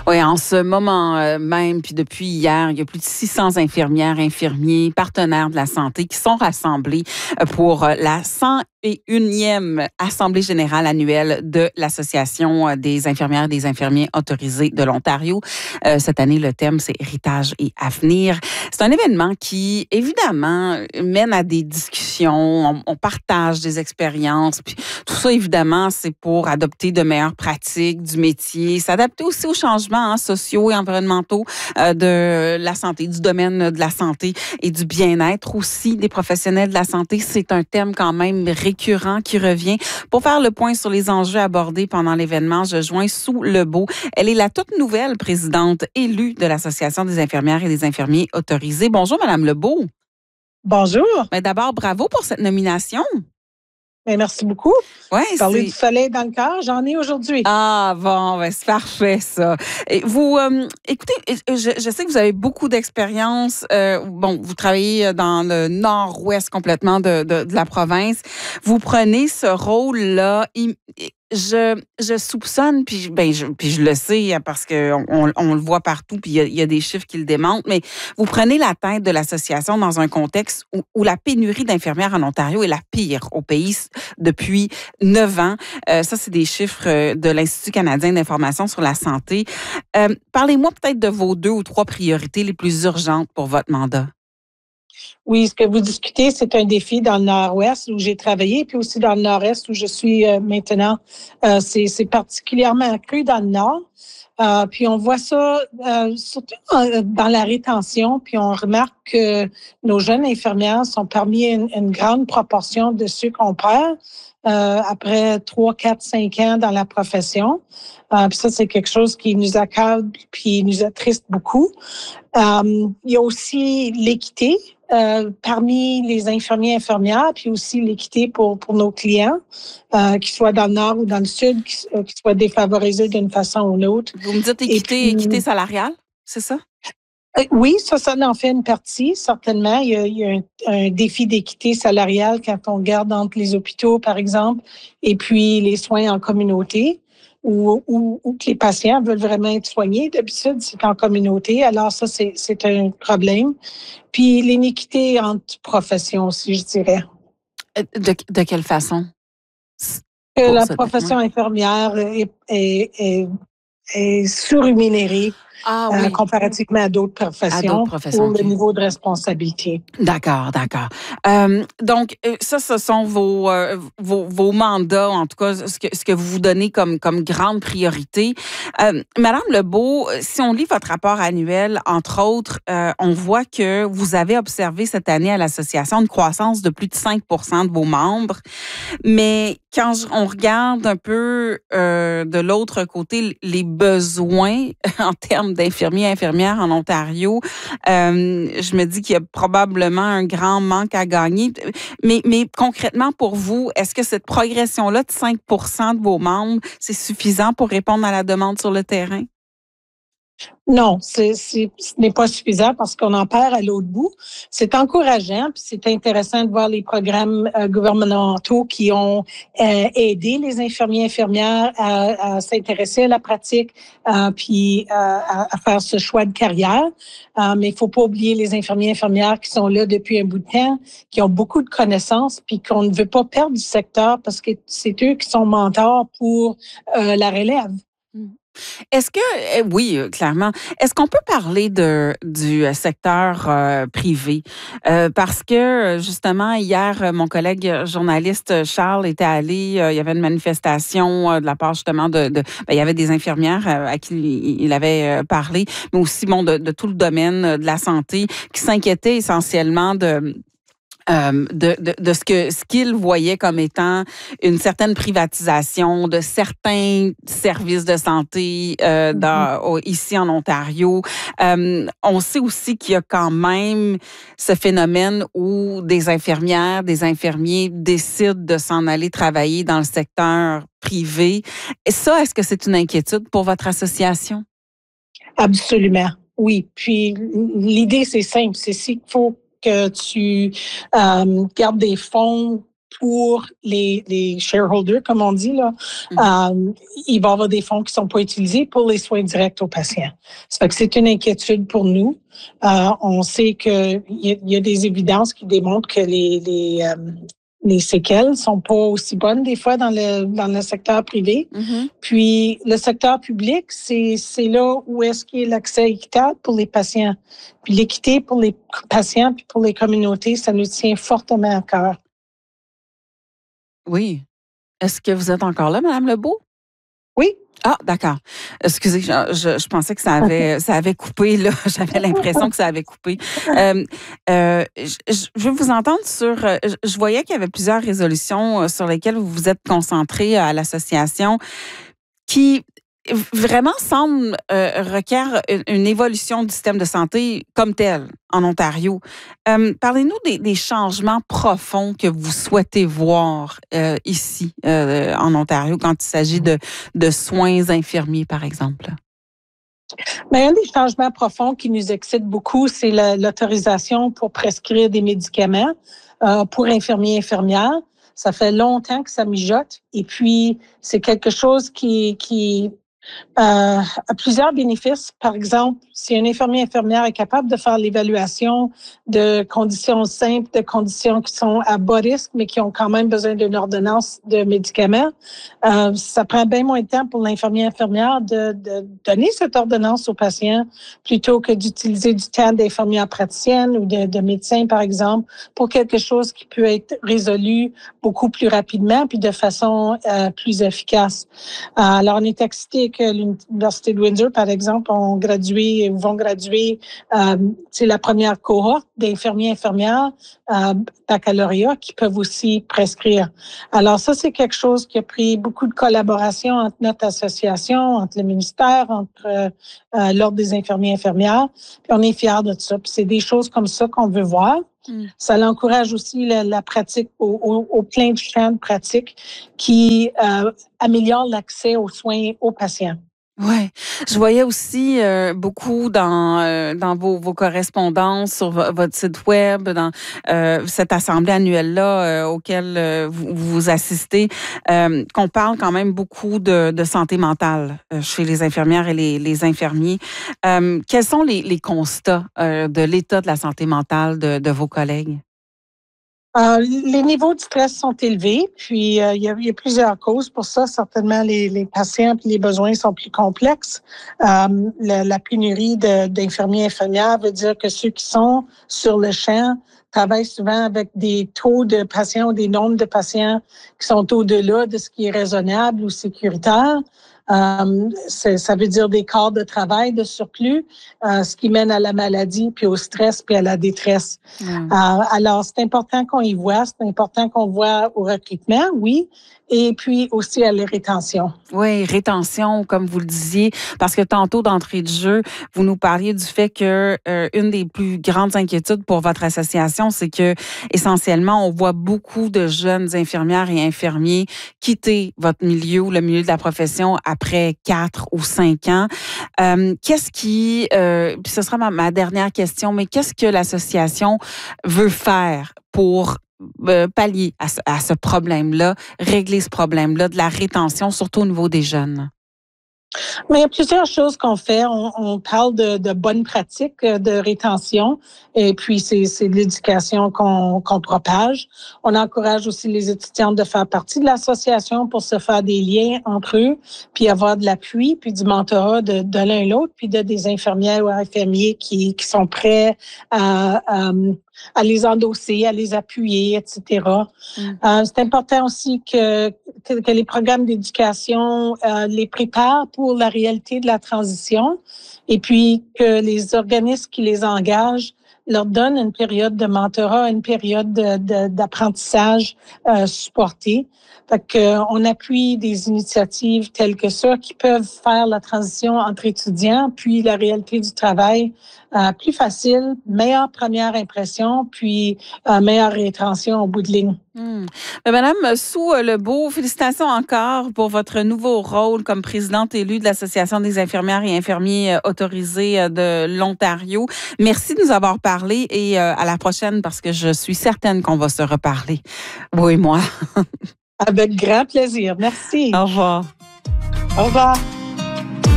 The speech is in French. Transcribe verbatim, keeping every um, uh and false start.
Oui, en ce moment euh, même, puis depuis hier, il y a plus de six cents infirmières, infirmiers, partenaires de la santé qui sont rassemblés euh, pour euh, la cent et unième Assemblée générale annuelle de l'Association des infirmières et des infirmiers autorisés de l'Ontario. Euh, cette année, le thème, c'est Héritage et avenir. C'est un événement qui, évidemment, mène à des discussions, on, on partage des expériences, puis tout ça, évidemment, c'est pour adopter de meilleures pratiques du métier, s'adapter aussi aux changements hein, sociaux et environnementaux euh, de la santé, du domaine de la santé et du bien-être aussi des professionnels de la santé. C'est un thème quand même récurrent qui revient. Pour faire le point sur les enjeux abordés pendant l'événement, je joins Sue Lebeau. Elle est la toute nouvelle présidente élue de l'Association des infirmières et des infirmiers autorisés. Bonjour, Madame Lebeau. Bonjour. Mais d'abord, bravo pour cette nomination. Bien, merci beaucoup. Ouais, Parler c'est... du soleil dans le cœur, j'en ai aujourd'hui. Ah bon, ben c'est parfait ça. Et vous, euh, écoutez, je, je sais que vous avez beaucoup d'expérience. Euh, bon, vous travaillez dans le nord-ouest complètement de, de, de la province. Vous prenez ce rôle-là. Je, je soupçonne, puis, ben, je, puis je le sais parce qu'on on, on le voit partout, puis il y, a, il y a des chiffres qui le démontrent, mais vous prenez la tête de l'association dans un contexte où, où la pénurie d'infirmières en Ontario est la pire au pays depuis neuf ans. Euh, ça, c'est des chiffres de l'Institut canadien d'information sur la santé. Euh, parlez-moi peut-être de vos deux ou trois priorités les plus urgentes pour votre mandat. Oui, ce que vous discutez, c'est un défi dans le nord-ouest où j'ai travaillé, puis aussi dans le nord-est où je suis euh, maintenant. Euh, c'est, c'est particulièrement accru dans le nord. Euh, puis on voit ça euh, surtout euh, dans la rétention, puis on remarque que nos jeunes infirmières sont parmi une, une grande proportion de ceux qu'on perd euh, après trois, quatre, cinq ans dans la profession. Euh, puis ça, c'est quelque chose qui nous accable puis nous attriste beaucoup. Euh, il y a aussi l'équité euh, parmi les infirmiers et infirmières, puis aussi l'équité pour, pour nos clients, euh, qu'ils soient dans le nord ou dans le sud, qu'ils, euh, qu'ils soient défavorisés d'une façon ou d'une autre. Vous me dites équité, puis, équité salariale, c'est ça? Euh, oui, ça, ça en fait une partie, certainement. Il y a, il y a un, un défi d'équité salariale quand on regarde entre les hôpitaux, par exemple, et puis les soins en communauté. Où, où, où que les patients veulent vraiment être soignés. D'habitude, c'est en communauté. Alors ça, c'est, c'est un problème. Puis l'iniquité entre professions aussi, je dirais. De, de quelle façon? Que Pour la ça, profession ouais. infirmière est, est, est, est surrémunérée Ah euh, oui. comparativement à d'autres À d'autres professions professions, pour le OK. niveau de responsabilité. D'accord, d'accord. Euh, donc, ça, ce sont vos, euh, vos, vos mandats, en tout cas, ce que, ce que vous vous donnez comme, comme grande priorité. Euh, Madame Lebeau, si on lit votre rapport annuel, entre autres, euh, on voit que vous avez observé cette année à l'association une croissance de plus de cinq pour cent de vos membres. Mais quand on regarde un peu euh, de l'autre côté les besoins en termes d'infirmiers et infirmières en Ontario, euh, je me dis qu'il y a probablement un grand manque à gagner. Mais, mais concrètement, pour vous, est-ce que cette progression-là de cinq pour cent de vos membres, c'est suffisant pour répondre à la demande sur le terrain? Non, c'est, c'est, ce n'est pas suffisant parce qu'on en perd à l'autre bout. C'est encourageant, puis c'est intéressant de voir les programmes euh, gouvernementaux qui ont euh, aidé les infirmiers et infirmières à, à s'intéresser à la pratique, euh, puis euh, à, à faire ce choix de carrière. Euh, mais il faut pas oublier les infirmiers et infirmières qui sont là depuis un bout de temps, qui ont beaucoup de connaissances, puis qu'on ne veut pas perdre du secteur parce que c'est eux qui sont mentors pour euh, la relève. Est-ce que, eh oui, euh, clairement, est-ce qu'on peut parler de, du euh, secteur euh, privé? Euh, parce que, justement, hier, euh, mon collègue journaliste Charles était allé, euh, il y avait une manifestation euh, de la part, justement, de, de ben, il y avait des infirmières euh, à qui il, il avait euh, parlé, mais aussi, bon, de, de tout le domaine de la santé qui s'inquiétaient essentiellement de Euh, de, de, de ce que ce qu'ils voyaient comme étant une certaine privatisation de certains services de santé euh, dans, au, ici en Ontario. Euh, on sait aussi qu'il y a quand même ce phénomène où des infirmières, des infirmiers décident de s'en aller travailler dans le secteur privé. Et ça, est-ce que c'est une inquiétude pour votre association? Absolument, oui. Puis l'idée, c'est simple, c'est s'il faut que tu euh, gardes des fonds pour les, les shareholders, comme on dit, là, Mhm. euh, il va y avoir des fonds qui ne sont pas utilisés pour les soins directs aux patients. Ça fait que c'est une inquiétude pour nous. Euh, on sait qu'il y, a- y a des évidences qui démontrent que les, les, euh, les séquelles sont pas aussi bonnes des fois dans le, dans le secteur privé. Mhm. Puis le secteur public, c'est, c'est là où est-ce qu'il y a l'accès équitable pour les patients. Puis l'équité pour les patients puis pour les communautés, ça nous tient fortement à cœur. Oui. Est-ce que vous êtes encore là, Madame Lebeau? Oui. Ah, d'accord. Excusez, je, je, je pensais que ça avait, ça avait coupé, là. J'avais l'impression que ça avait coupé. Euh, euh, je, je veux vous entendre sur. euh, Je, je voyais qu'il y avait plusieurs résolutions euh, sur lesquelles vous vous êtes concentré à l'association qui vraiment semble euh, requiert une, une évolution du système de santé comme tel en Ontario. Euh, parlez-nous des, des changements profonds que vous souhaitez voir euh, ici euh, en Ontario quand il s'agit de, de soins infirmiers, par exemple. Mais un des changements profonds qui nous excite beaucoup, c'est la- l'autorisation pour prescrire des médicaments euh, pour infirmiers et infirmières. Ça fait longtemps que ça mijote et puis c'est quelque chose qui, qui euh, a plusieurs bénéfices. Par exemple, si un infirmier infirmière est capable de faire l'évaluation de conditions simples, de conditions qui sont à bas risque, mais qui ont quand même besoin d'une ordonnance de médicaments, euh, ça prend bien moins de temps pour l'infirmier infirmière de, de donner cette ordonnance au patient plutôt que d'utiliser du temps d'infirmière praticienne ou de, de médecin, par exemple, pour quelque chose qui peut être résolu beaucoup plus rapidement puis de façon euh, plus efficace. Euh, alors, on est excités que l'Université de Windsor, par exemple, ont gradué ou vont graduer euh, c'est la première cohorte d'infirmiers et infirmières euh, baccalauréat qui peuvent aussi prescrire. Alors, ça, c'est quelque chose qui a pris beaucoup de collaboration entre notre association, entre le ministère, entre euh, euh, l'Ordre des infirmiers et infirmières. Puis on est fiers de ça. Puis c'est des choses comme ça qu'on veut voir. Mm. Ça encourage aussi la, la pratique au, au, au plein de champs de pratique qui euh, améliore l'accès aux soins aux patients. Ouais, je voyais aussi euh, beaucoup dans euh, dans vos, vos correspondances sur vo- votre site web, dans euh, cette assemblée annuelle là euh, auquel euh, vous, vous assistez, euh, qu'on parle quand même beaucoup de, de santé mentale euh, chez les infirmières et les, les infirmiers. Euh, quels sont les, les constats euh, de l'état de la santé mentale de, de vos collègues? Euh, les niveaux de stress sont élevés, puis euh, il, y a, il y a plusieurs causes pour ça. Certainement, les, les patients et les besoins sont plus complexes. Euh, la, la pénurie de, d'infirmiers et infirmières veut dire que ceux qui sont sur le champ travaillent souvent avec des taux de patients ou des nombres de patients qui sont au-delà de ce qui est raisonnable ou sécuritaire. Euh, ça veut dire des quarts de travail de surplus, euh, ce qui mène à la maladie, puis au stress, puis à la détresse. Ouais. Euh, alors, c'est important qu'on y voit, c'est important qu'on voit au recrutement, oui, et puis aussi à la rétention. Oui, rétention, comme vous le disiez, parce que tantôt d'entrée de jeu, vous nous parliez du fait que euh, une des plus grandes inquiétudes pour votre association, c'est que essentiellement, on voit beaucoup de jeunes infirmières et infirmiers quitter votre milieu ou le milieu de la profession après quatre ou cinq ans. Euh, qu'est-ce qui, euh, puis ce sera ma, ma dernière question, mais qu'est-ce que l'association veut faire pour euh, pallier à ce, à ce problème-là, régler ce problème-là de la rétention, surtout au niveau des jeunes? Mais il y a plusieurs choses qu'on fait. On, on parle de, de bonnes pratiques euh, de rétention et puis c'est, c'est de l'éducation qu'on, qu'on propage. On encourage aussi les étudiantes de faire partie de l'association pour se faire des liens entre eux, puis avoir de l'appui, puis du mentorat de, de l'un et l'autre, puis de des infirmières ou infirmiers qui, qui sont prêts à, à, à les endosser, à les appuyer, et cetera. Mm. Euh, c'est important aussi que, que, que les programmes d'éducation euh, les préparent pour la réalité de la transition et puis que les organismes qui les engagent leur donnent une période de mentorat, une période de, de, d'apprentissage euh, supporté. Fait que, on appuie des initiatives telles que ça qui peuvent faire la transition entre étudiants puis la réalité du travail euh, plus facile, meilleure première impression, puis euh, meilleure rétention au bout de ligne. Hum. Ben, Madame Sou-Lebeau, félicitations encore pour votre nouveau rôle comme présidente élue de l'Association des infirmières et infirmiers euh, autorisés euh, de l'Ontario. Merci de nous avoir parlé et euh, à la prochaine parce que je suis certaine qu'on va se reparler, vous et moi. Avec grand plaisir. Merci. Au revoir. Au revoir.